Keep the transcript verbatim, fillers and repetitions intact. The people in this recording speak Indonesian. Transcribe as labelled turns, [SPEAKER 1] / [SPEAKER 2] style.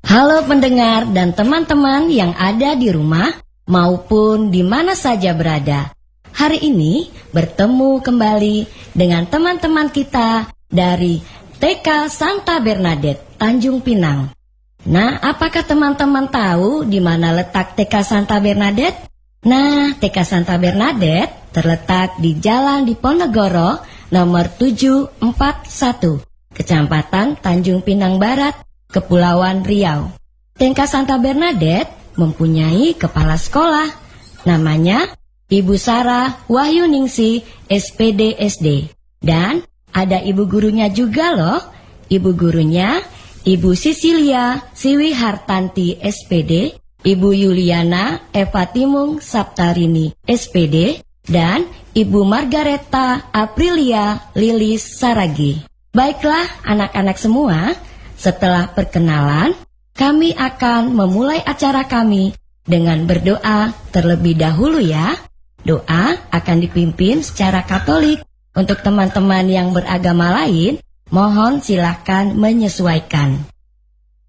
[SPEAKER 1] Halo pendengar dan teman-teman yang ada di rumah maupun di mana saja berada. Hari ini bertemu kembali dengan teman-teman kita dari T K Santa Bernadette, Tanjung Pinang. Nah, apakah teman-teman tahu di mana letak T K Santa Bernadette? Nah, T K Santa Bernadette terletak di Jalan Diponegoro nomor tujuh empat satu, Kecamatan Tanjung Pinang Barat, Kepulauan Riau. T K Santa Bernadette mempunyai kepala sekolah, namanya Ibu Sarah Wahyuningsi S P D S D. Dan ada ibu gurunya juga loh. Ibu gurunya Ibu Sisilia Siwi Hartanti S P D, Ibu Yuliana Eva Timung Saptarini S P D, dan Ibu Margareta Aprilia Lilis Saragi. Baiklah anak-anak semua, setelah perkenalan, kami akan memulai acara kami dengan berdoa terlebih dahulu ya. Doa akan dipimpin secara Katolik. Untuk teman-teman yang beragama lain, mohon silakan menyesuaikan.